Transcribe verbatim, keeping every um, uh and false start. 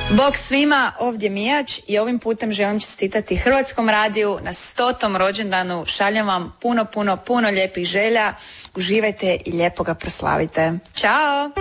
Bog svima, ovdje Mijač i ovim putem želim čestitati Hrvatskom radiju na stotom rođendanu. Šaljem vam puno, puno, puno lijepih želja. Uživajte i lijepo ga proslavite. Ćao!